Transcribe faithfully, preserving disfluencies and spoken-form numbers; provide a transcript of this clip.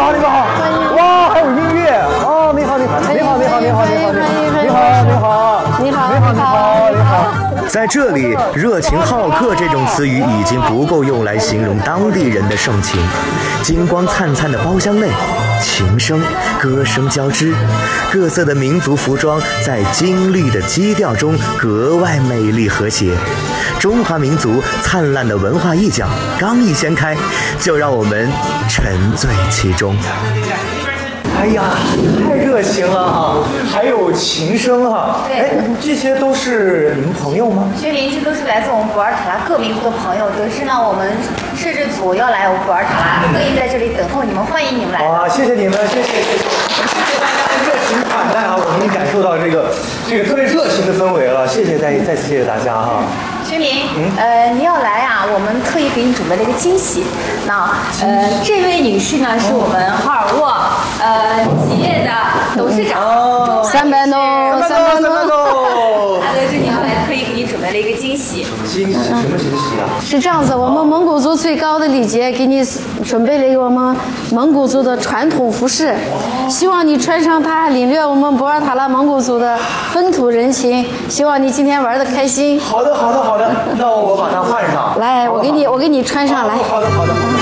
好，你们好。哇，还有音乐哦！你好，你好，你好，你好，你好，你好，你好，你好，你好，你好，你好，你好，你好。在这里，热情好客这种词语已经不够用来形容当地人的盛情。金光灿灿的包厢内，琴声、歌声交织，各色的民族服装在金绿的基调中格外美丽和谐。中华民族灿烂的文化一角刚一掀开，就让我们沉醉其中。哎呀，太热情了哈！还有琴声哈，哎，这些都是你们朋友吗？ 薛林，这都是来自我们博尔塔拉各民族的朋友。得知呢，我们摄制组要来我们博尔塔拉，特意在这里等候你们，欢迎你们来。 啊，谢谢你们，谢谢谢谢，谢谢大家的热情款待啊！我们已经感受到这个这个特别热情的氛围了，谢谢再再次谢谢大家哈。 薛林，嗯、呃，你要来啊，我们特意给你准备了一个惊喜。那呃，这位女士呢，是我们哈尔沃呃企业的董事长， 哦， 三百多， 三百多，三百多。 他在这里来特意给你准备了一个惊喜。 惊喜？什么惊喜啊？ 是这样子，我们蒙古族最高的礼节给你准备了一个我们蒙古族的传统服饰，希望你穿上它，领略我们博尔塔拉蒙古族的风土人情。希望你今天玩得开心。 好的，好的，好的，那我把它换上。 来，我给你，我给你穿上来。 好的，好的，好的。